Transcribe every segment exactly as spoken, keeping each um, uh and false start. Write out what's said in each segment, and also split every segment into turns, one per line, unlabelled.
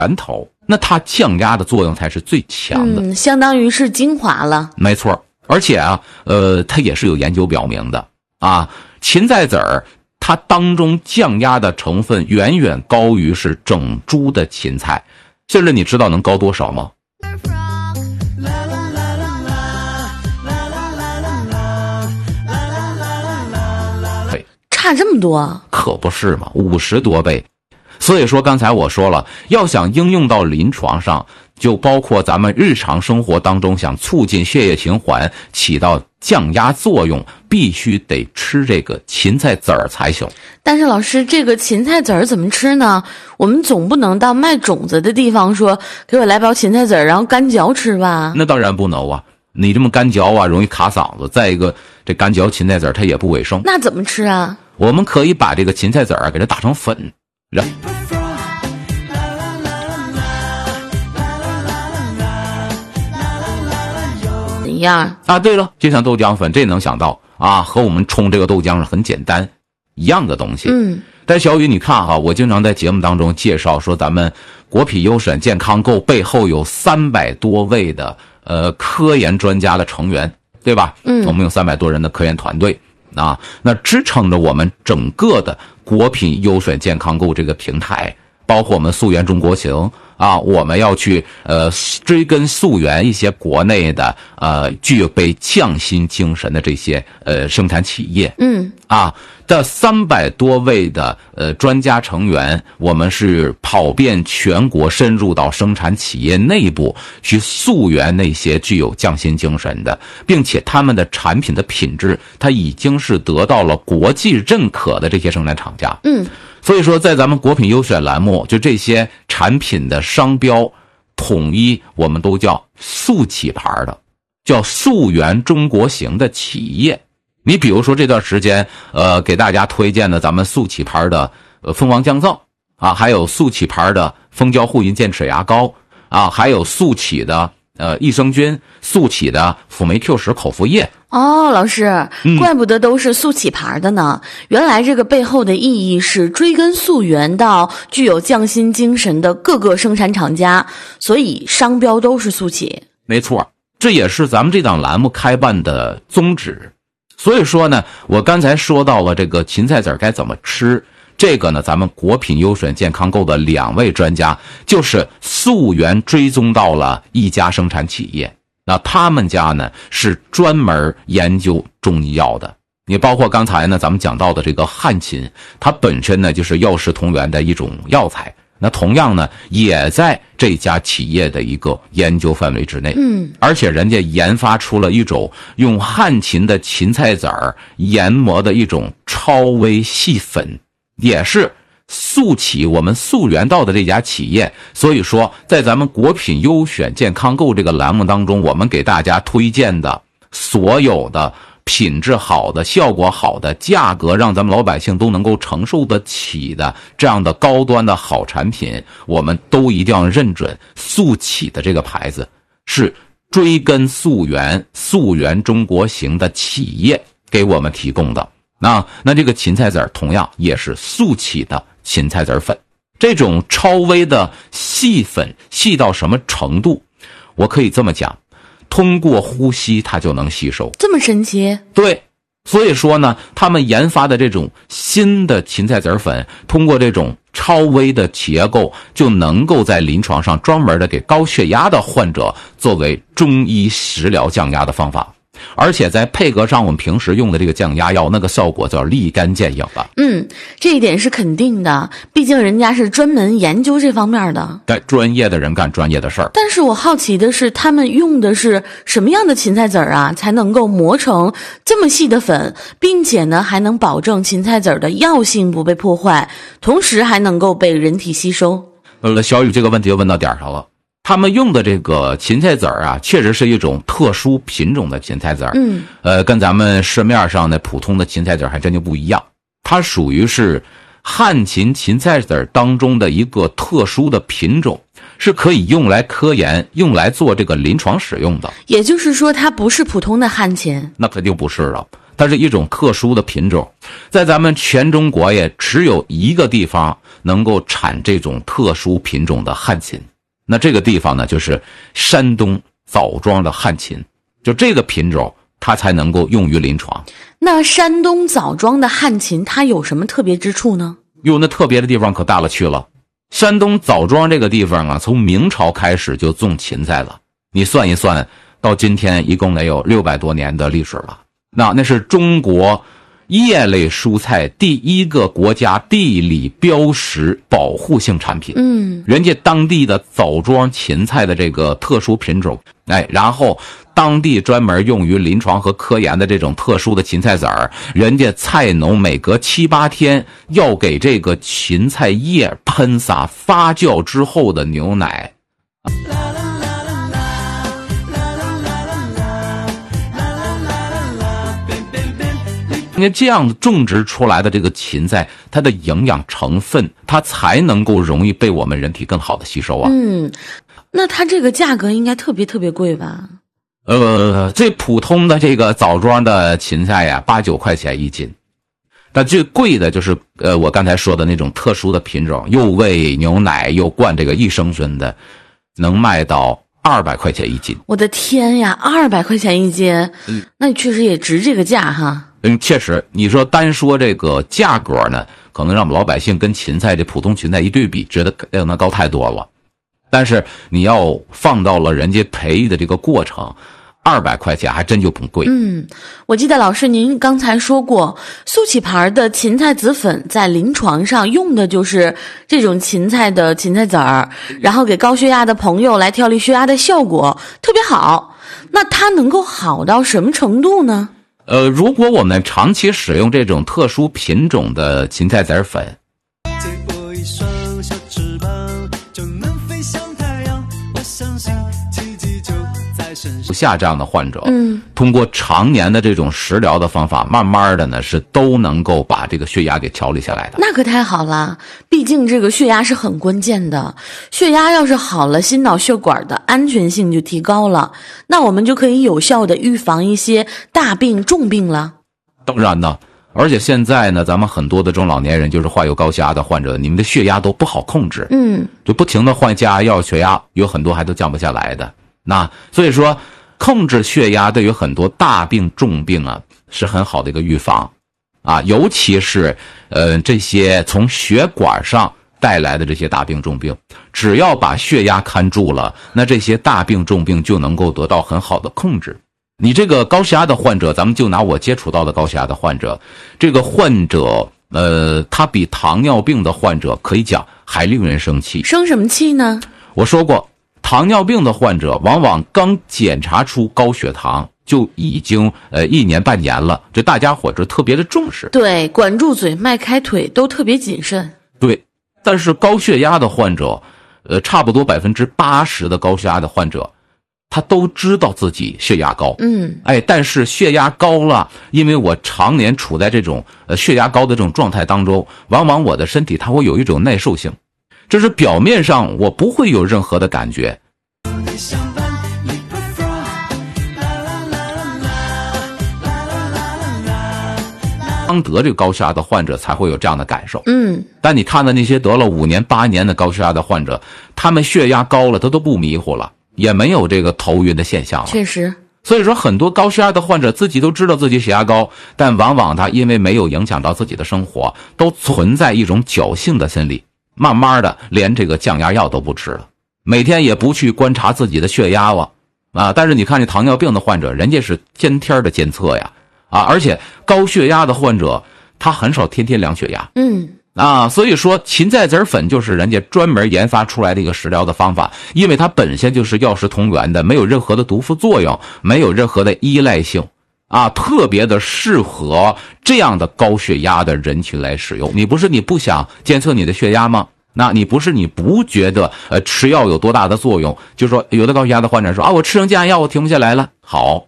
源头，那它降压的作用才是最强的。
嗯，相当于是精华了。
没错，而且啊，呃，它也是有研究表明的啊，芹菜籽儿它当中降压的成分远远高于是整株的芹菜，甚至你知道能高多少吗？
差这么多？
可不是嘛，五十多倍。所以说刚才我说了，要想应用到临床上，就包括咱们日常生活当中想促进血液循环，起到降压作用，必须得吃这个芹菜籽儿才行。
但是老师，这个芹菜籽儿怎么吃呢？我们总不能到卖种子的地方说给我来包芹菜籽儿，然后干嚼吃吧？
那当然不能啊，你这么干嚼啊，容易卡嗓子。再一个，这干嚼芹菜籽儿它也不卫生。
那怎么吃啊？
我们可以把这个芹菜籽儿给它打成粉，然
怎样
啊？对了，就像豆浆粉，这能想到啊，和我们冲这个豆浆是很简单一样的东西。
嗯，
但小雨，你看哈，我经常在节目当中介绍说，咱们国品优选健康购背后有三百多位的呃科研专家的成员，对吧？嗯，我们有三百多人的科研团队。啊，那支撑着我们整个的国品优选健康购这个平台，包括我们溯源中国行啊，我们要去呃追根溯源一些国内的呃具备匠心精神的这些呃生产企业，
嗯
啊，这三百多位的呃专家成员，我们是跑遍全国，深入到生产企业内部去溯源那些具有匠心精神的，并且他们的产品的品质，它已经是得到了国际认可的这些生产厂家。
嗯，
所以说，在咱们国品优选栏目，就这些产品的商标统一，我们都叫溯企牌的，叫溯源中国行的企业。你比如说这段时间，呃，给大家推荐的咱们溯企牌的呃蜂王降噪啊，还有溯企牌的蜂胶护龈健齿牙膏啊，还有溯企的呃益生菌、溯企的辅酶 Q 十口服液。
哦，老师，
嗯
怪不得都是溯企牌的呢。原来这个背后的意义是追根溯源到具有匠心精神的各个生产厂家，所以商标都是溯企。
没错，这也是咱们这档栏目开办的宗旨。所以说呢，我刚才说到了这个芹菜籽该怎么吃，这个呢，咱们国品优选健康购的两位专家就是溯源追踪到了一家生产企业，那他们家呢是专门研究中医药的。你包括刚才呢咱们讲到的这个汉芹，它本身呢就是药食同源的一种药材，那同样呢也在这家企业的一个研究范围之内。
嗯，
而且人家研发出了一种用汉芹的芹菜籽儿研磨的一种超微细粉，也是溯企我们溯源到的这家企业。所以说在咱们国品优选健康购这个栏目当中，我们给大家推荐的所有的品质好的、效果好的、价格让咱们老百姓都能够承受得起的这样的高端的好产品，我们都一定要认准溯企的这个牌子是追根溯源、溯源中国行的企业给我们提供的。那那这个芹菜籽同样也是溯企的芹菜籽粉，这种超微的细粉细到什么程度？我可以这么讲，通过呼吸它就能吸收。
这么神奇？
对，所以说呢，他们研发的这种新的芹菜籽粉，通过这种超微的结构，就能够在临床上专门的给高血压的患者作为中医食疗降压的方法。而且在配合上我们平时用的这个降压药，那个效果叫立竿见影了。
嗯，这一点是肯定的，毕竟人家是专门研究这方面的。
对，专业的人干专业的事儿。
但是我好奇的是，他们用的是什么样的芹菜籽儿啊，才能够磨成这么细的粉，并且呢还能保证芹菜籽儿的药性不被破坏，同时还能够被人体吸收？
呃，小雨这个问题就问到点上了。他们用的这个芹菜籽儿啊，确实是一种特殊品种的芹菜籽儿。
嗯，
呃，跟咱们市面上的普通的芹菜籽儿还真就不一样。它属于是汉芹芹菜籽儿当中的一个特殊的品种， 是可以用来科研，用来做这个临床使用的。
也就是说，它不是普通的旱芹。
那肯定不是了，它是一种特殊的品种，在咱们全中国也只有一个地方能够产这种特殊品种的旱芹。那这个地方呢，就是山东枣庄的旱芹，就这个品种它才能够用于临床。
那山东枣庄的旱芹它有什么特别之处呢？
哟，那特别的地方可大了去了。山东枣庄这个地方啊，从明朝开始就种芹菜了，你算一算，到今天一共得有六百多年的历史了。那那是中国叶类蔬菜第一个国家地理标识保护性产品。
嗯，
人家当地的枣庄芹菜的这个特殊品种，哎，然后当地专门用于临床和科研的这种特殊的芹菜籽儿，人家菜农每隔七八天要给这个芹菜叶喷洒发酵之后的牛奶。因为这样种植出来的这个芹菜，它的营养成分，它才能够容易被我们人体更好的吸收啊。
嗯，那它这个价格应该特别特别贵吧？
呃，最普通的这个枣庄的芹菜呀，八九块钱一斤。但最贵的就是呃，我刚才说的那种特殊的品种，又喂牛奶又灌这个益生菌的，能卖到二百块钱一斤。
我的天呀，二百块钱一斤，嗯，那你确实也值这个价哈。
嗯，确实，你说单说这个价格呢，可能让老百姓跟芹菜这普通芹菜一对比，觉得要那高太多了。但是你要放到了人家培育的这个过程，二百块钱还真就不贵。
嗯，我记得老师您刚才说过，速启牌的芹菜籽粉在临床上用的就是这种芹菜的芹菜籽儿，然后给高血压的朋友来调理血压的效果特别好。那它能够好到什么程度呢？
呃，如果我们长期使用这种特殊品种的芹菜籽粉，下这样的患者，嗯，通过常年的这种食疗的方法，慢慢的呢是都能够把这个血压给调理下来的。
那可太好了，毕竟这个血压是很关键的，血压要是好了，心脑血管的安全性就提高了，那我们就可以有效的预防一些大病重病了。
当然呢，而且现在呢，咱们很多的中老年人就是患有高血压的患者，你们的血压都不好控制，嗯，就不停的换降压药，血压有很多还都降不下来的。那所以说控制血压对于很多大病重病啊是很好的一个预防啊，尤其是呃这些从血管上带来的这些大病重病，只要把血压看住了，那这些大病重病就能够得到很好的控制。你这个高血压的患者，咱们就拿我接触到的高血压的患者，这个患者呃他比糖尿病的患者可以讲还令人生气。
生什么气呢？
我说过，糖尿病的患者往往刚检查出高血糖就已经呃一年半年了，这大家伙就特别的重视，
对，管住嘴迈开腿都特别谨慎。
对，但是高血压的患者，呃，差不多百分之八十的高血压的患者，他都知道自己血压高，嗯，哎，但是血压高了，因为我常年处在这种呃血压高的这种状态当中，往往我的身体它会有一种耐受性。这是表面上我不会有任何的感觉，刚得这个高血压的患者才会有这样的感受。嗯，但你看到那些得了五年八年的高血压的患者，他们血压高了，他都不迷糊了，也没有这个头晕的现象了。
确实，
所以说很多高血压的患者自己都知道自己血压高，但往往他因为没有影响到自己的生活，都存在一种侥幸的心理，慢慢的连这个降压药都不吃了，每天也不去观察自己的血压了啊。但是你看这糖尿病的患者，人家是天天的监测呀啊，而且高血压的患者他很少天天量血压，嗯啊，所以说芹菜籽粉就是人家专门研发出来的一个食疗的方法，因为它本身就是药食同源的，没有任何的毒副作用，没有任何的依赖性啊，特别的适合这样的高血压的人群来使用。你不是你不想监测你的血压吗？那你不是你不觉得呃吃药有多大的作用？就说有的高血压的患者说啊，我吃上降压药我停不下来了。好，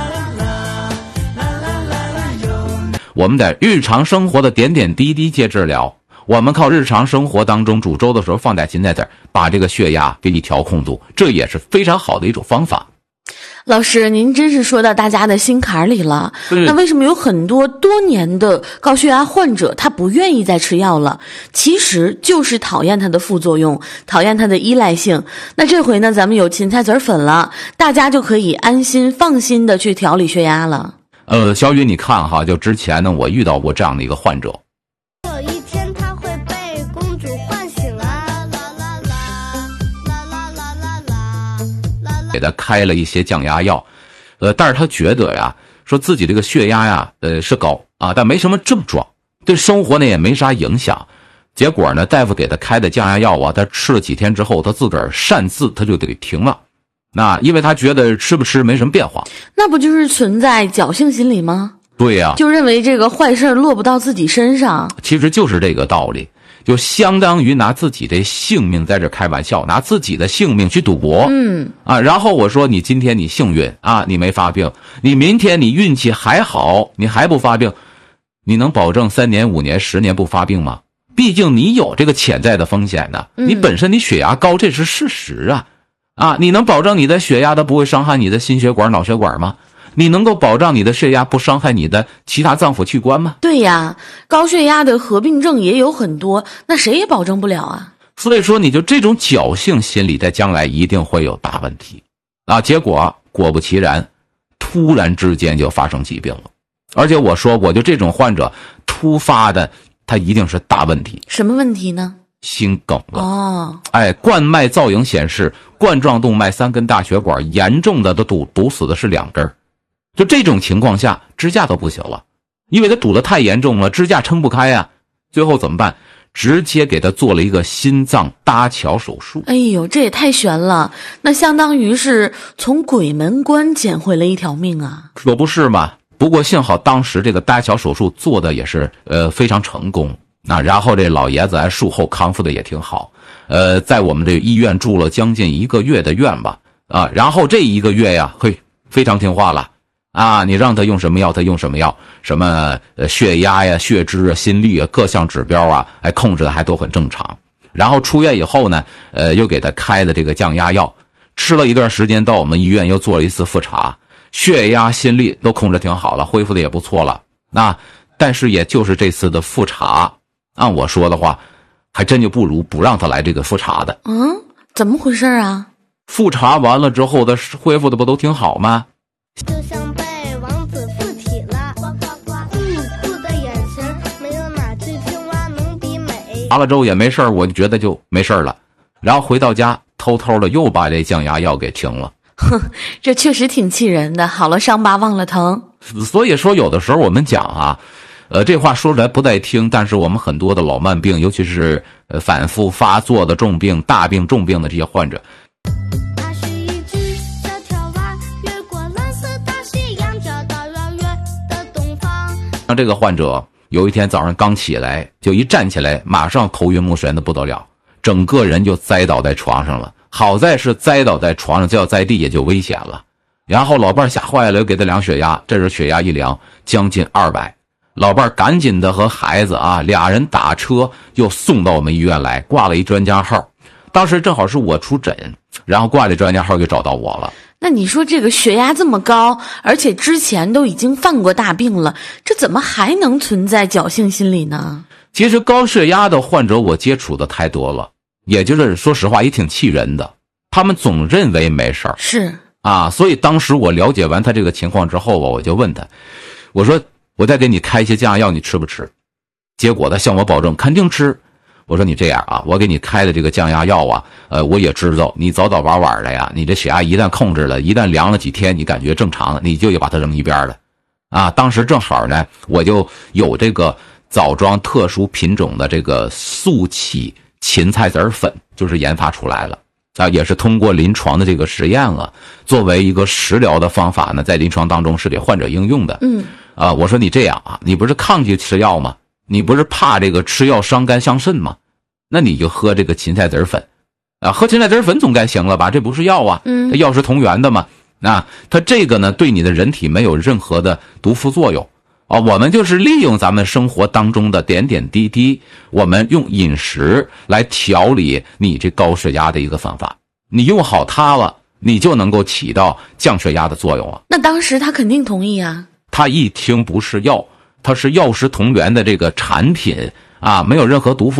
我们在日常生活的点点滴滴接治疗， 我们靠日常生活当中煮粥的时候放点芹菜籽，把这个血压给你调控住，这也是非常好的一种方法。
老师，您真是说到大家的心坎里了。那为什么有很多多年的高血压患者他不愿意再吃药了？其实就是讨厌它的副作用，讨厌它的依赖性。那这回呢，咱们有芹菜籽粉了，大家就可以安心放心的去调理血压了。
呃，小雨，你看哈，就之前呢，我遇到过这样的一个患者。
有一天他会被公主唤醒啊，啦啦啦啦啦啦啦啦，
给他开了一些降压药，呃，但是他觉得呀，说自己这个血压呀，呃，是高啊，但没什么症状，对生活呢也没啥影响。结果呢，大夫给他开的降压药啊，他吃了几天之后，他自个儿擅自他就给停了。那因为他觉得吃不吃没什么变化，
那不就是存在侥幸心理吗？
对呀、啊，
就认为这个坏事落不到自己身上。
其实就是这个道理，就相当于拿自己的性命在这开玩笑，拿自己的性命去赌博。
嗯
啊，然后我说你今天你幸运啊，你没发病，你明天你运气还好，你还不发病，你能保证三年五年十年不发病吗？毕竟你有这个潜在的风险呢，你本身你血压高，这是事实啊。啊，你能保证你的血压它不会伤害你的心血管、脑血管吗？你能够保障你的血压不伤害你的其他脏腑器官吗？
对呀，高血压的合并症也有很多，那谁也保证不了啊。
所以说，你就这种侥幸心理，在将来一定会有大问题啊！结果果不其然，突然之间就发生疾病了。而且我说过，就这种患者突发的，他一定是大问题。
什么问题呢？
心梗了。
哦，
哎，冠脉造影显示，冠状动脉三根大血管严重的都堵堵死的是两根，就这种情况下，支架都不行了，因为他堵得太严重了，支架撑不开呀、啊。最后怎么办？直接给他做了一个心脏搭桥手术。
哎呦，这也太悬了！那相当于是从鬼门关捡回了一条命啊！
可不是嘛？不过幸好当时这个搭桥手术做的也是呃非常成功。那然后这老爷子还术后康复的也挺好，呃，在我们这医院住了将近一个月的院吧，啊，然后这一个月呀，嘿，非常听话了，啊，你让他用什么药，他用什么药，什么呃血压呀、血脂啊、心率啊，各项指标啊，哎，控制的还都很正常。然后出院以后呢，呃，又给他开的这个降压药，吃了一段时间，到我们医院又做了一次复查，血压、心率都控制挺好了，恢复的也不错了。那但是也就是这次的复查。按我说的话，还真就不如不让他来这个复查的。
嗯，怎么回事啊？
复查完了之后，他恢复的不都挺好吗？
就像被王子附体了，酷酷的眼神，没有哪只青蛙能比美。
查了之后也没事，我就觉得就没事了。然后回到家，偷偷的又把这降压药给停了。
哼，这确实挺气人的。好了伤疤忘了疼。
所以说，有的时候我们讲啊。呃，这话说出来不带听，但是我们很多的老慢病，尤其是呃反复发作的重病、大病、重病的这些患者，
它是一只小条蛙，越过蓝色大西洋，找到遥远的东方。
让这个患者有一天早上刚起来，就一站起来，马上头晕目眩的不得了，整个人就栽倒在床上了。好在是栽倒在床上，这要在地也就危险了。然后老伴吓坏了，又给他量血压，这时血压一量，将近二百。老伴赶紧的和孩子啊俩人打车又送到我们医院来，挂了一专家号。当时正好是我出诊，然后挂了专家号就找到我了。
那你说这个血压这么高，而且之前都已经犯过大病了，这怎么还能存在侥幸心理呢？
其实高血压的患者我接触的太多了，也就是说实话也挺气人的，他们总认为没事儿。
是
啊，所以当时我了解完他这个情况之后吧，我就问他，我说我再给你开一些降压药，你吃不吃？结果他向我保证肯定吃。我说你这样啊，我给你开的这个降压药啊，呃，我也知道你早早晚晚的呀，你这血压一旦控制了，一旦量了几天，你感觉正常了，你就要把它扔一边了。啊，当时正好呢，我就有这个枣庄特殊品种的这个速起芹菜籽粉，就是研发出来了。啊，也是通过临床的这个实验啊，作为一个食疗的方法呢，在临床当中是给患者应用的。
嗯，
啊，我说你这样啊，你不是抗拒吃药吗？你不是怕这个吃药伤肝伤肾吗？那你就喝这个芹菜籽粉，啊，喝芹菜籽粉总该行了吧？这不是药啊，
嗯，
药是同源的嘛。啊，它这个呢，对你的人体没有任何的毒副作用。 啊，我们就是利用咱们生活当中的点点滴滴，我们用饮食来调理你这高血压的一个方法。你用好它了，你就能够起到降血压的作用了。
那当时他肯定同意啊。
他一听不是药，它是药食同源的这个产品啊，没有任何毒副